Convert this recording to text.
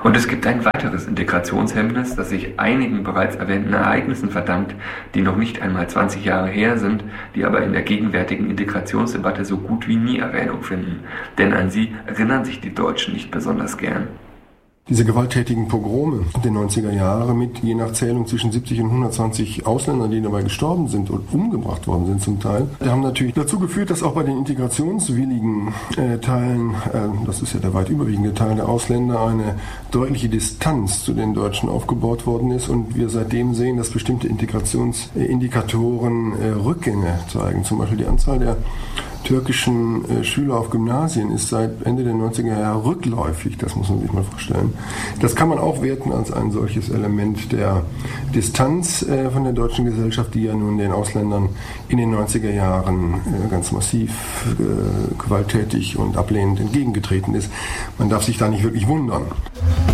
Und es gibt ein weiteres Integrationshemmnis, das sich einigen bereits erwähnten Ereignissen verdankt, die noch nicht einmal 20 Jahre her sind, die aber in der gegenwärtigen Integrationsdebatte so gut wie nie Erwähnung finden. Denn an sie erinnern sich die Deutschen nicht besonders gern. Diese gewalttätigen Pogrome der 90er Jahre mit je nach Zählung zwischen 70 und 120 Ausländern, die dabei gestorben sind und umgebracht worden sind zum Teil, die haben natürlich dazu geführt, dass auch bei den integrationswilligen Teilen, das ist ja der weit überwiegende Teil der Ausländer, eine deutliche Distanz zu den Deutschen aufgebaut worden ist und wir seitdem sehen, dass bestimmte Integrationsindikatoren Rückgänge zeigen. Zum Beispiel die Anzahl der türkischen Schüler auf Gymnasien ist seit Ende der 90er Jahre rückläufig, das muss man sich mal vorstellen. Das kann man auch werten als ein solches Element der Distanz von der deutschen Gesellschaft, die ja nun den Ausländern in den 90er Jahren ganz massiv gewalttätig und ablehnend entgegengetreten ist. Man darf sich da nicht wirklich wundern.